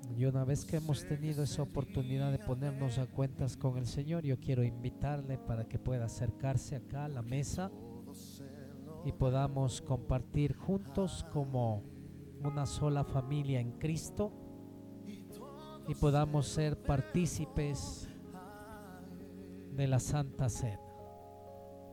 Y una vez que hemos tenido esa oportunidad de ponernos a cuentas con el Señor, yo quiero invitarle para que pueda acercarse acá a la mesa y podamos compartir juntos como una sola familia en Cristo y podamos ser partícipes de la Santa Cena.